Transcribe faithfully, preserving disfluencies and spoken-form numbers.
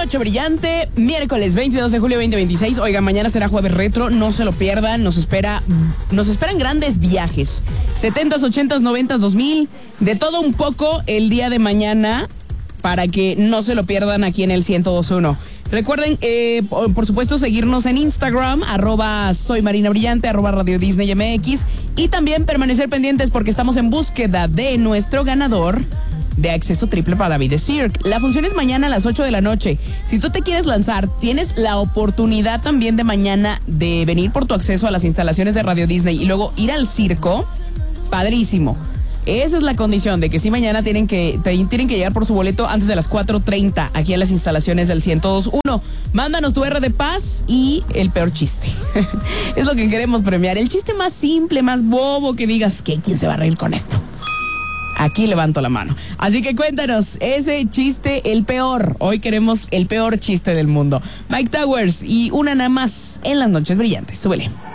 Noche Brillante, miércoles veintidós de julio veinte veintiséis. Oiga, mañana será jueves retro, no se lo pierdan. Nos espera, nos esperan grandes viajes. setentas, ochentas, noventas, dos mil. De todo un poco el día de mañana para que no se lo pierdan aquí en el ciento dos punto uno. Recuerden, eh, por, por supuesto, seguirnos en Instagram, arroba soy Marina Brillante, arroba Radio Disney M X, y también permanecer pendientes porque estamos en búsqueda de nuestro ganador de acceso triple para David de Cirque. La función es mañana a las ocho de la noche. Si tú te quieres lanzar, tienes la oportunidad también de mañana de venir por tu acceso a las instalaciones de Radio Disney y luego ir al circo. Padrísimo. Esa es la condición, de que sí mañana tienen que, tienen que llegar por su boleto antes de las cuatro treinta aquí a las instalaciones del ciento dos punto uno. Mándanos tu R de paz y el peor chiste. Es lo que queremos premiar. El chiste más simple, más bobo, que digas, ¿qué? ¿Quién se va a reír con esto? Aquí levanto la mano. Así que cuéntanos ese chiste, el peor. Hoy queremos el peor chiste del mundo. Mike Towers y una nada más en Las Noches Brillantes. Súbele.